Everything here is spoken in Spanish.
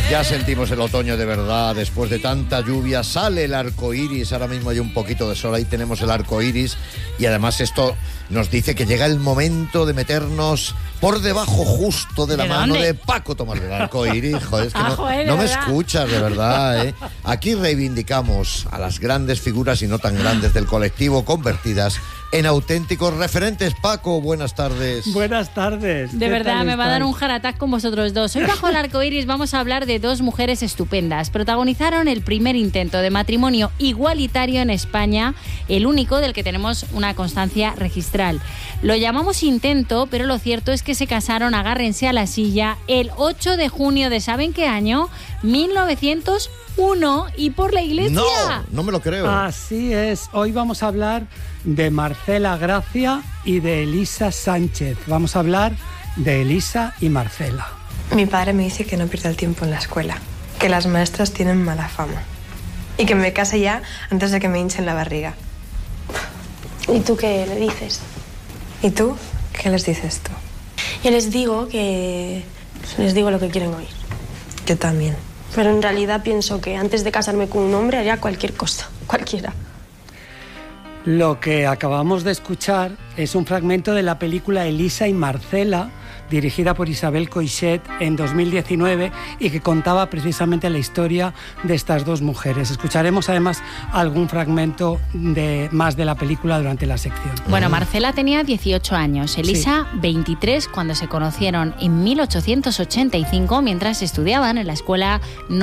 Ya sentimos el otoño de verdad, después de tanta lluvia sale el arco iris, ahora mismo hay un poquito de sol, ahí tenemos el arco iris y además esto nos dice que llega el momento de meternos por debajo justo de la mano de Paco Tomás del arco iris. Joder, es que no me escuchas de verdad, ¿eh? Aquí reivindicamos a las grandes figuras y no tan grandes del colectivo convertidas en auténticos referentes. Paco, buenas tardes. Buenas tardes. De verdad, me va a dar un heart attack con vosotros dos. Hoy bajo el arco iris vamos a hablar de dos mujeres estupendas. Protagonizaron el primer intento de matrimonio igualitario en España, el único del que tenemos una constancia registral. Lo llamamos intento, pero lo cierto es que se casaron, agárrense a la silla, el 8 de junio de ¿saben qué año? 1901, y por la iglesia. No me lo creo. Así es. Hoy vamos a hablar de Marcela Gracia y de Elisa Sánchez. Vamos a hablar de Elisa y Marcela. Mi padre me dice que no pierda el tiempo en la escuela, que las maestras tienen mala fama y que me case ya antes de que me hinchen la barriga. ¿Y tú qué le dices? ¿Y tú? ¿Qué les dices tú? Yo les digo lo que quieren oír. Yo también. Pero en realidad pienso que antes de casarme con un hombre haría cualquier cosa, cualquiera. Lo que acabamos de escuchar es un fragmento de la película Elisa y Marcela, dirigida por Isabel Coixet en 2019 y que contaba precisamente la historia de estas dos mujeres. Escucharemos además algún fragmento más de la película durante la sección. Bueno, Marcela tenía 18 años, Elisa 23 cuando se conocieron en 1885 mientras estudiaban en la escuela